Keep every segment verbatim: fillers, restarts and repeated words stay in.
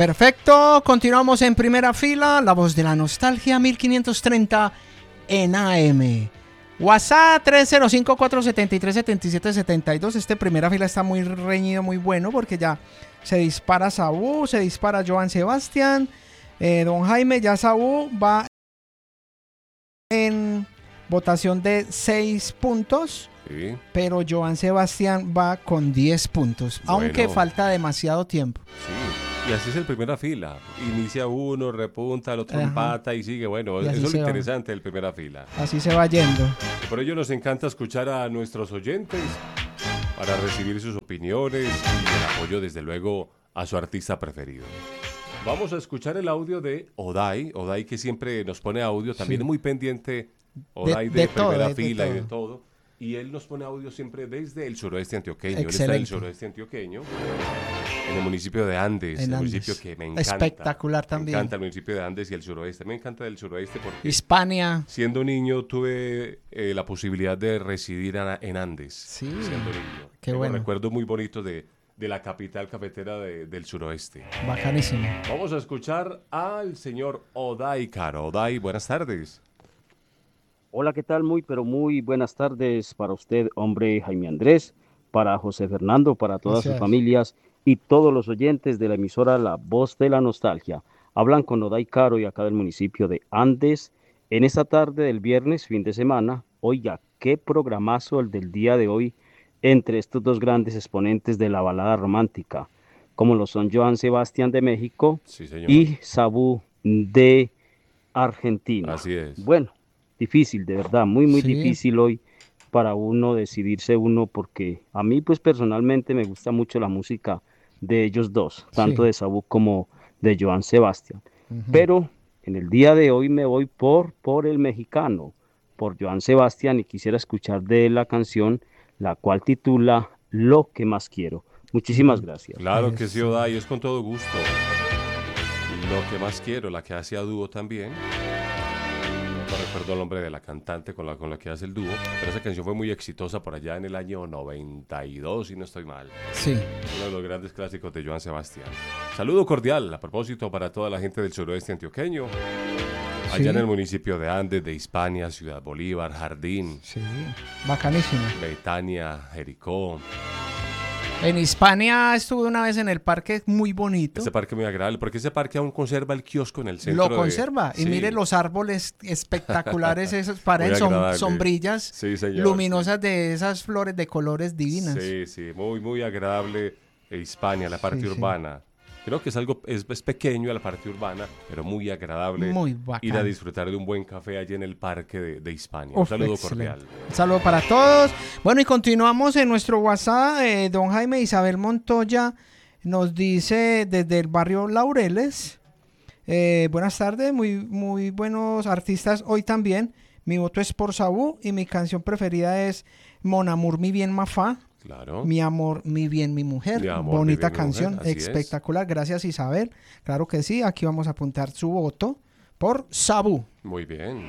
Perfecto, continuamos en primera fila, La Voz de la Nostalgia, mil quinientos treinta en A M. WhatsApp tres cero cinco, cuatro siete tres, siete siete siete dos. Este primera fila está muy reñido, muy bueno, porque ya se dispara Saúl, se dispara Joan Sebastián, eh, don Jaime, ya Saúl va en votación de seis puntos, sí. Pero Joan Sebastián va con diez puntos, bueno. Aunque falta demasiado tiempo. Sí, y así es el primera fila. Inicia uno, repunta, el otro Ajá. empata y sigue. Bueno, y eso es lo interesante del primera fila. Así se va yendo. Por ello nos encanta escuchar a nuestros oyentes para recibir sus opiniones y el apoyo, desde luego, a su artista preferido. Vamos a escuchar el audio de Oday, Oday que siempre nos pone audio, también sí. Muy pendiente, Oday de, de, de primera todo, fila de y de todo. Y él nos pone audio siempre desde el suroeste antioqueño. Excelente. Él está en el suroeste antioqueño, en el municipio de Andes, en el Andes. Municipio que me encanta. Espectacular también. Me encanta el municipio de Andes y el suroeste. Me encanta el suroeste porque Hispania. Siendo niño tuve eh, la posibilidad de residir a, en Andes. Sí. Siendo niño. Qué Tengo bueno. recuerdos muy bonitos de, de la capital cafetera de, del suroeste. Bacanísimo. Vamos a escuchar al señor Oday Caro. Oday, buenas tardes. Hola, ¿qué tal? Muy, pero muy buenas tardes para usted, hombre Jaime Andrés, para José Fernando, para todas Gracias. Sus familias y todos los oyentes de la emisora La Voz de la Nostalgia. Hablan con Oday Caro y acá del municipio de Andes. En esta tarde del viernes, fin de semana, oiga, qué programazo el del día de hoy entre estos dos grandes exponentes de la balada romántica, como lo son Joan Sebastián de México sí, y Sabu de Argentina. Así es. Bueno. Difícil, de verdad, muy, muy sí. difícil hoy para uno decidirse uno, porque a mí, pues, personalmente me gusta mucho la música de ellos dos, tanto sí. de Sabu como de Joan Sebastián. Uh-huh. Pero en el día de hoy me voy por, por el mexicano, por Joan Sebastián, y quisiera escuchar de la canción, la cual titula Lo que más quiero. Muchísimas uh-huh. gracias. Claro que sí, Oday, es con todo gusto. Lo que más quiero, la que hace a dúo también. No recuerdo el nombre de la cantante con la, con la que hace el dúo, pero esa canción fue muy exitosa por allá en el año noventa y dos, si no estoy mal. Sí. Uno de los grandes clásicos de Joan Sebastián. Saludo cordial, a propósito, para toda la gente del suroeste antioqueño, allá sí. En el municipio de Andes, de Hispania, Ciudad Bolívar, Jardín. Sí, bacanísimo. Betania, Jericó. En Hispania estuve una vez en el parque, muy bonito. Ese parque muy agradable, porque ese parque aún conserva el kiosco en el centro. Lo conserva, de... y sí. Mire los árboles espectaculares, esos parecen som- sombrillas sí, señor, luminosas sí. De esas flores de colores divinas. Sí, sí, muy, muy agradable Hispania, la parte sí, urbana. Sí. Creo que es algo, es, es pequeño la parte urbana, pero muy agradable. Muy bacán. Ir a disfrutar de un buen café allí en el parque de, de Hispania. Uf, un saludo excelente. Cordial. Un saludo para todos. Bueno, y continuamos en nuestro WhatsApp. Eh, don Jaime Isabel Montoya nos dice desde el barrio Laureles. Eh, buenas tardes, muy, muy buenos artistas hoy también. Mi voto es por Sabu y mi canción preferida es Mon Amour, mi bien Mafá. Claro. Mi amor, mi bien, mi mujer. Mi amor, bonita mi bien, canción, mujer, espectacular. Es. Gracias, Isabel. Claro que sí. Aquí vamos a apuntar su voto por Sabu. Muy bien.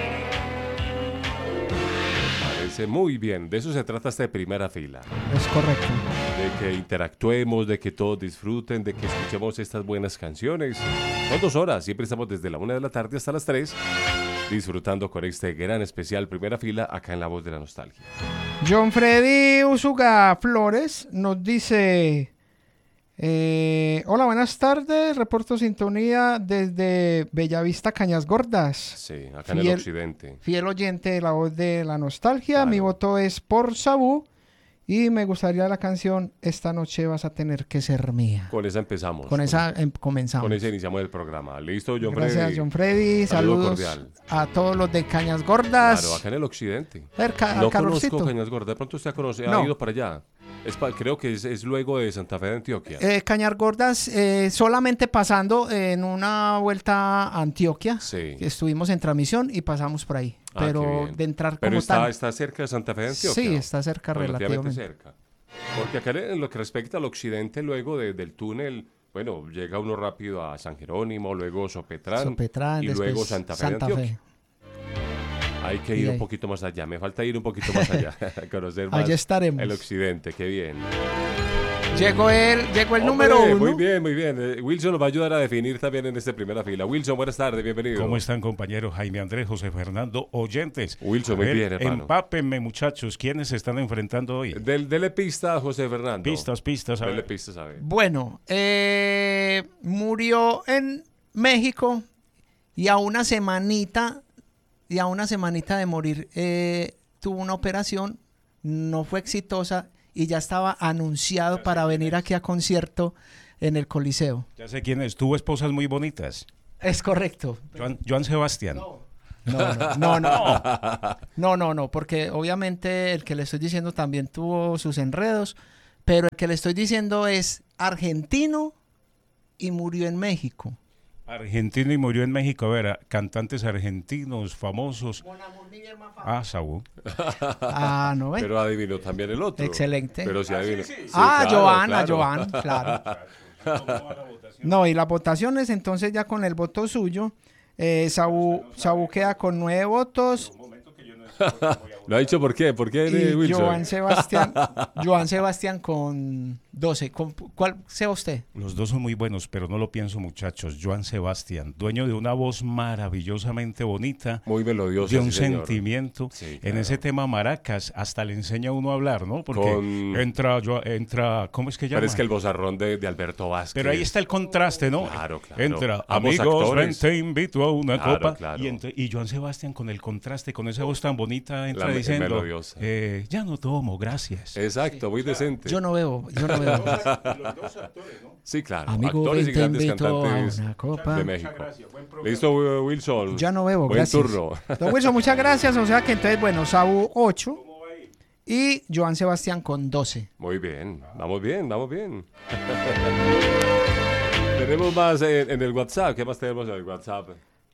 Parece muy bien. De eso se trata esta primera fila. Es correcto. De que interactuemos, de que todos disfruten, de que escuchemos estas buenas canciones. Son dos horas. Siempre estamos desde la una de la tarde hasta las tres. Disfrutando con este gran especial primera fila acá en La Voz de la Nostalgia. John Freddy Usuga Flores nos dice eh, hola, buenas tardes, reporto sintonía desde Bellavista, Cañas Gordas. Sí, acá fiel, en el occidente. Fiel oyente de La Voz de la Nostalgia. Claro. Mi voto es por Sabu. Y me gustaría la canción Esta noche vas a tener que ser mía. Con esa empezamos. Con esa em, comenzamos. Con esa iniciamos el programa. ¿Listo, John Gracias, Freddy? Gracias, John Freddy. Saludo Saludos cordial. A todos los de Cañas Gordas. Claro, acá en el occidente. Cerca, no calorcito. conozco Cañas Gordas. De pronto usted conoce, no. ha ido para allá. Es pa, creo que es, es luego de Santa Fe de Antioquia. Eh, Cañas Gordas, eh, solamente pasando en una vuelta a Antioquia. Sí. Estuvimos en transmisión y pasamos por ahí. Ah, pero de entrar pero como está, tal. está cerca de Santa Fe de Antioquia. Sí, está cerca relativamente. cerca. Porque acá en lo que respecta al occidente, luego de, del túnel, bueno, llega uno rápido a San Jerónimo, luego Sopetrán, Sopetrán y luego Santa Fe Santa de Antioquia. Fe. Hay que ir un poquito más allá, me falta ir un poquito más allá, a conocer más allá estaremos. el occidente, qué bien. Llegó el, llegó el Hombre, número uno. Muy bien, muy bien. Eh, Wilson nos va a ayudar a definir también en esta primera fila. Wilson, buenas tardes, bienvenido. ¿Cómo están, compañeros? Jaime Andrés, José Fernando, oyentes. Wilson, A muy ver, bien, hermano. Empápenme, muchachos. ¿Quiénes se están enfrentando hoy? Del, dele pista a José Fernando. Pistas, pistas. A Dele ver. pistas, a ver. Bueno, eh, murió en México y a una semanita, y a una semanita de morir, eh, tuvo una operación, no fue exitosa y ya estaba anunciado para venir aquí a concierto en el Coliseo. Ya sé quién es. Tuvo esposas muy bonitas. Es correcto. Joan, Joan Sebastián. No, no, no, no, no, no, no, porque obviamente el que le estoy diciendo también tuvo sus enredos, pero el que le estoy diciendo es argentino y murió en México. Argentino y murió en México. A ver, a- cantantes argentinos famosos. Ah, Saúl. Ah, no ven. Pero adivinó también el otro. Excelente. Pero sí adivinó. Sí, ah, claro, Joana, claro. Joan, claro. No, y las votaciones, entonces ya con el voto suyo, eh, Saúl, Saúl queda con nueve votos. ¿Lo ha dicho por qué? ¿Por qué, Y Wilson? Joan Sebastián, Joan Sebastián con doce. ¿Con, ¿Cuál sea usted? Los dos son muy buenos, pero no lo pienso, muchachos. Joan Sebastián, dueño de una voz maravillosamente bonita, Muy melodioso. de un sí, señor. sentimiento. Sí, En claro. ese tema maracas, hasta le enseña a uno a hablar, ¿no? Porque Con- entra, yo- entra, ¿cómo es que llama? Pero es que el vozarrón de, de Alberto Vázquez. Pero ahí está el contraste, ¿no? Claro, claro. Entra, Ambos amigos, ven, actores. te invito a una Claro, copa. claro. Y, entre- y Joan Sebastián con el contraste, con esa voz tan bonita, entra La me- diciendo, melodiosa. eh, ya no tomo, gracias. Exacto, muy decente. Yo no veo, yo no veo. Sí, claro. Amigo, Actores ven, y te grandes invito a cantantes una copa. de México. Listo, Wilson. Ya no bebo, Buen gracias. turno. Don Wilson, muchas gracias. O sea que entonces, bueno, Saúl ocho y Joan Sebastián con doce. Muy bien, vamos bien, vamos bien. Tenemos más en, en el WhatsApp. ¿Qué más tenemos en el WhatsApp?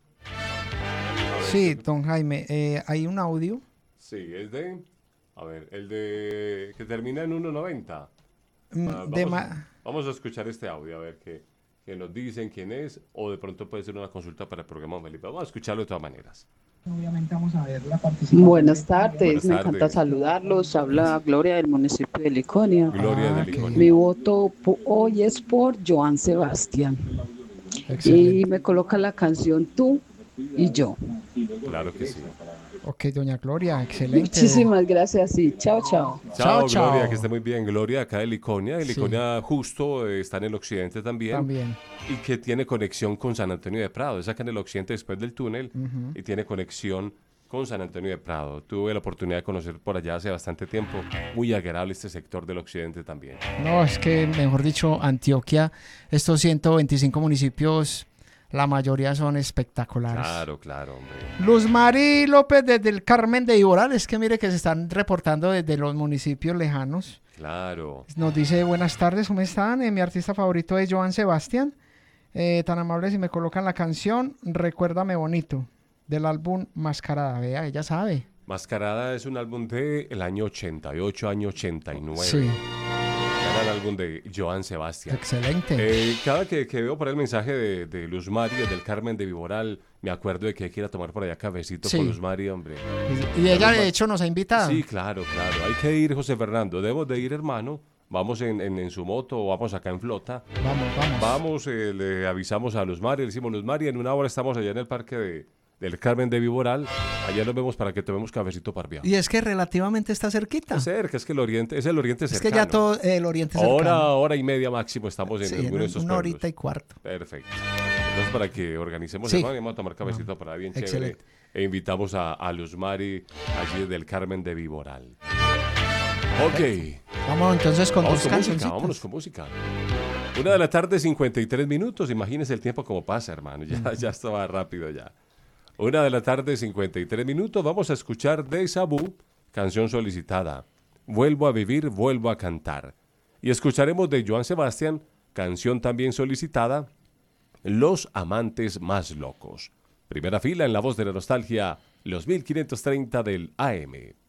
Sí, don Jaime, eh, hay un audio. Sí, es de... A ver, el de... que termina en uno noventa. mm, Ah, de vamos, ma- vamos a escuchar este audio, a ver qué, qué nos dicen, quién es, o de pronto puede ser una consulta para el programa Felipe. Vamos a escucharlo de todas maneras. Obviamente vamos a ver la participación. Buenas tardes, Buenas me tardes. encanta saludarlos. Habla Gloria del municipio de Liconia. Gloria Ah, de qué Liconia. Mi voto po- hoy es por Joan Sebastián. Excelente. Y me coloca la canción Tú y Yo. Claro que sí. Ok, doña Gloria, excelente. Muchísimas gracias y chao, chao. Chao, Chao, Gloria, chao. que esté muy bien. Gloria, acá de Liconia. Y Sí. Liconia justo eh, está en el occidente también. También. Y que tiene conexión con San Antonio de Prado. Es acá en el occidente después del túnel Ujú. y tiene conexión con San Antonio de Prado. Tuve la oportunidad de conocer por allá hace bastante tiempo. Muy agradable este sector del occidente también. No, es que, mejor dicho, Antioquia, estos ciento veinticinco municipios, la mayoría son espectaculares. Claro, claro, hombre. Luz Mari López desde el Carmen de Iboral, es que mire que se están reportando desde los municipios lejanos. Claro. Nos dice, buenas tardes, ¿cómo están? Eh, mi artista favorito es Joan Sebastián. Eh, tan amable si me colocan la canción Recuérdame Bonito, del álbum Mascarada. Vea, ella sabe. Mascarada es un álbum del año ochenta y ocho, año ochenta y nueve. Sí, Era el álbum de Joan Sebastián. excelente. Eh, cada que, que veo por ahí el mensaje de, de Luz Mari, del Carmen de Viboral, me acuerdo de que hay que ir a tomar por allá cafecito Sí. con Luz Mari, hombre. Y, y ella, de hecho, nos ha invitado. Sí, claro, claro. Hay que ir, José Fernando. Debemos de ir, hermano. Vamos en, en, en su moto o vamos acá en flota. Vamos, vamos. Vamos, eh, le avisamos a Luz Mari, le decimos, Luz Mari, en una hora estamos allá en el parque de, del Carmen de Viboral. Allá nos vemos para que tomemos cafecito parviado. Y es que relativamente está cerquita. Es cerca, es que el oriente, es el oriente Es cercano. que ya todo eh, el oriente cercano. Hora, hora y media máximo estamos en Sí, alguno en de estos una pueblos. horita y cuarto. Perfecto. Entonces, para que organicemos, Sí. hermano, y vamos a tomar cafecito para bien chévere. Excelente. E invitamos a, a Luz Mari, allí desde el Carmen de Viboral. Ok. Vamos entonces con Vamos dos con música, cancioncitas. vámonos con música. Una de la tarde, cincuenta y tres minutos. Imagínese el tiempo como pasa, hermano. Ya, ya estaba rápido ya. Una de la tarde, cincuenta y tres minutos. Vamos a escuchar de Sabú, canción solicitada. Vuelvo a vivir, vuelvo a cantar. Y escucharemos de Joan Sebastián, canción también solicitada, Los amantes más locos. Primera fila en la voz de la nostalgia, los mil quinientos treinta del A M.